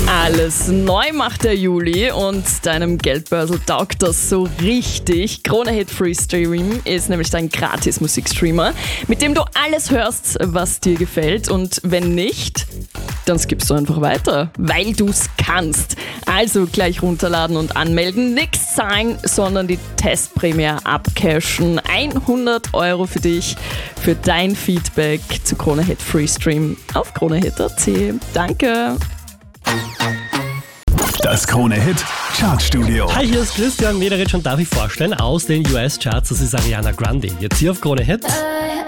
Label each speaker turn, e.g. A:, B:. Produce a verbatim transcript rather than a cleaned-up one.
A: Alles neu macht der Juli und deinem Geldbörsel taugt das so richtig. Krone Hit Free Stream ist nämlich dein gratis Musikstreamer, mit dem du alles hörst, was dir gefällt, und wenn nicht, dann skippst du einfach weiter, weil du es kannst. Also gleich runterladen und anmelden, nix zahlen, sondern die Testprämie abcashen. hundert Euro für dich, für dein Feedback zu Krone Hit Free Stream auf kronehit punkt at. Danke!
B: Das Krone Hit Chartstudio.
C: Hi, hier ist Christian Mederich und darf ich vorstellen aus den U S-Charts, das ist Ariana Grande. Jetzt hier auf Krone Hit.